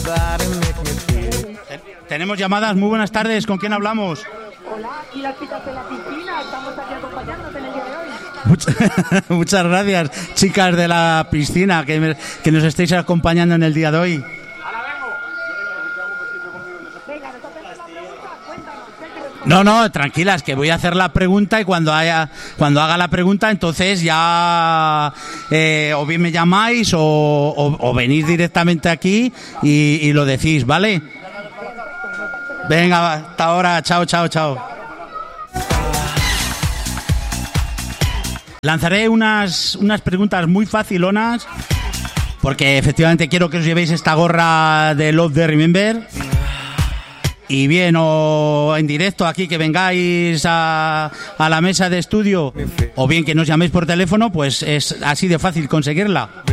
Tenemos llamadas. Muy buenas tardes. ¿Con quién hablamos? Hola, aquí las chicas de la piscina. Estamos aquí acompañándote en el día de hoy. Muchas gracias, chicas de la piscina, que nos estéis acompañando en el día de hoy. No, tranquilas, que voy a hacer la pregunta y cuando haga la pregunta, entonces ya o bien me llamáis o venís directamente aquí y lo decís, ¿vale? Venga, hasta ahora, chao. Lanzaré unas preguntas muy facilonas, porque efectivamente quiero que os llevéis esta gorra de Love the Remember. Y bien, o en directo aquí, que vengáis a la mesa de estudio, o bien que nos llaméis por teléfono, pues es así de fácil conseguirla.